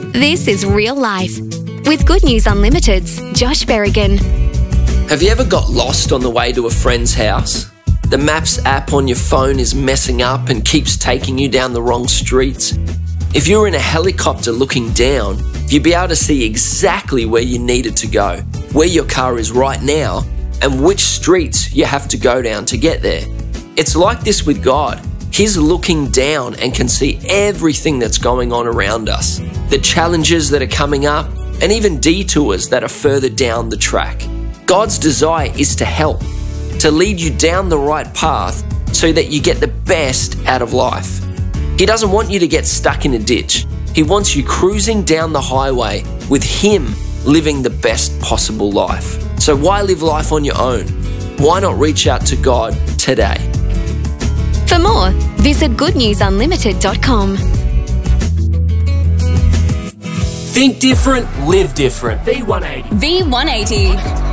This is Real Life with Good News Unlimited's Josh Berrigan. Have you ever got lost on the way to a friend's house? The Maps app on your phone is messing up and keeps taking you down the wrong streets. If you were in a helicopter looking down, you'd be able to see exactly where you needed to go, where your car is right now, and which streets you have to go down to get there. It's like this with God. He's looking down and can see everything that's going on around us, the challenges that are coming up, and even detours that are further down the track. God's desire is to help, to lead you down the right path so that you get the best out of life. He doesn't want you to get stuck in a ditch. He wants you cruising down the highway with Him living the best possible life. So why live life on your own? Why not reach out to God today? For more, visit goodnewsunlimited.com. Think different, live different. V180. V180.